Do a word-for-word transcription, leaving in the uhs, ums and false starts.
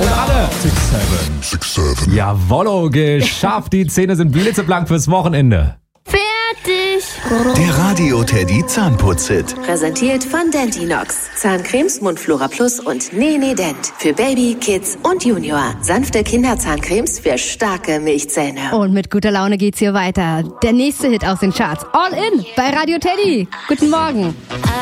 Und alle six seven. six seven. Jawollo, geschafft. Die Zähne sind blitzeblank fürs Wochenende. Fertig. Der Radio Teddy Zahnputz-Hit. Präsentiert von Dentinox. Zahncremes, Mundflora Plus und Nene Dent. Für Baby, Kids und Junior. Sanfte Kinderzahncremes für starke Milchzähne. Und mit guter Laune geht's hier weiter. Der nächste Hit aus den Charts. All in bei Radio Teddy. Guten Morgen.